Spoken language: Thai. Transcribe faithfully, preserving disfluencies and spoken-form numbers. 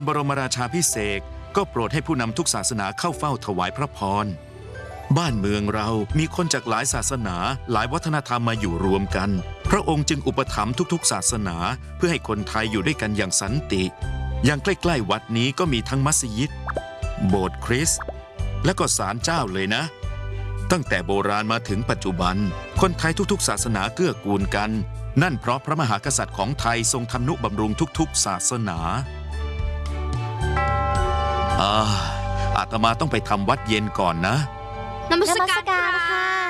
บรมราชาภิเษกก็โปรดให้ผู้นำทุกศาสนาเข้าเฝ้าถวายพระพรบ้านเมืองเรามีคนจากหลายศาสนาหลายวัฒนธรรมมาอยู่รวมกันพระองค์จึงอุปถัมภ์ทุกๆศาสนาเพื่อให้คนไทยอยู่ด้วยกันอย่างสันติอย่างใกล้ๆวัดนี้ก็มีทั้งมัสยิดโบสถ์คริสต์และก็ศาลเจ้าเลยนะตั้งแต่โบราณมาถึงปัจจุบันคนไทยทุกๆศาสนาเกื้อกูลกันนั่นเพราะพระมหากษัตริย์ของไทยทรงทำนุบำรุงทุกๆศาสนาอ่าอาตมาต้องไปทำวัดเย็นก่อนนะนมัสนมัสการการค่ะ